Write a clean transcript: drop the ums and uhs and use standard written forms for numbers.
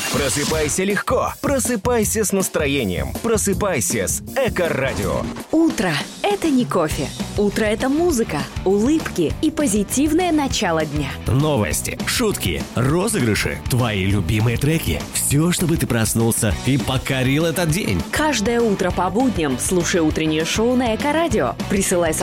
Просыпайся легко, просыпайся с настроением, просыпайся с Эко-радио. Утро – это не кофе. Утро – это музыка, улыбки и позитивное начало дня. Новости, шутки, розыгрыши, твои любимые треки. Все, чтобы ты проснулся и покорил этот день. Каждое утро по будням слушай утреннее шоу на Эко-радио. Присылай